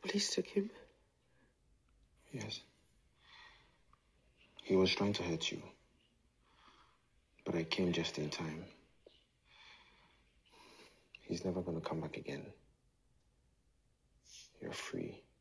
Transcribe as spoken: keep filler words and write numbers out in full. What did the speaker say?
police took him? Yes. He was trying to hurt you. But I came just in time. He's never going to come back again. You're free.